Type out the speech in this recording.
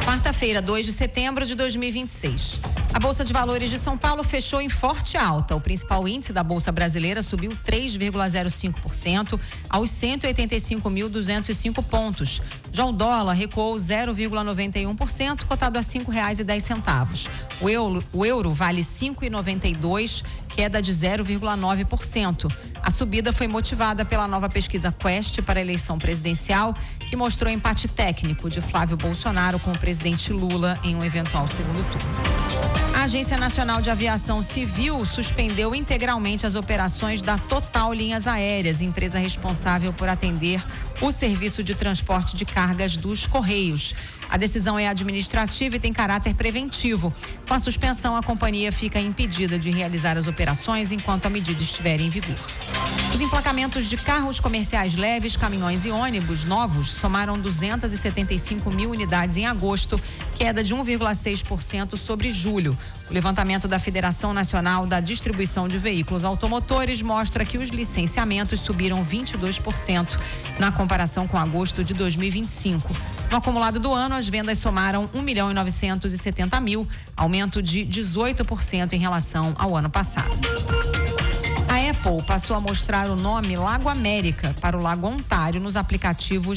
Quarta-feira, 2 de setembro de 2026. A Bolsa de Valores de São Paulo fechou em forte alta. O principal índice da Bolsa Brasileira subiu 3,05% aos 185.205 pontos. Já o dólar recuou 0,91%, cotado a R$ 5,10. O euro vale 5,92, queda de 0,9%. A subida foi motivada pela nova pesquisa Quest para a eleição presidencial, que mostrou empate técnico de Flávio Bolsonaro com o presidente Lula em um eventual segundo turno. A Agência Nacional de Aviação Civil suspendeu integralmente as operações da Total Linhas Aéreas, empresa responsável por atender o serviço de transporte de cargas dos Correios. A decisão é administrativa e tem caráter preventivo. Com a suspensão, a companhia fica impedida de realizar as operações enquanto a medida estiver em vigor. Os emplacamentos de carros comerciais leves, caminhões e ônibus novos somaram 275 mil unidades em agosto, queda de 1,6% sobre julho. O levantamento da Federação Nacional da Distribuição de Veículos Automotores mostra que os licenciamentos subiram 22% na comparação com agosto de 2025. No acumulado do ano, as vendas somaram 1.970.000, aumento de 18% em relação ao ano passado. A Apple passou a mostrar o nome Lago América para o Lago Ontário nos aplicativos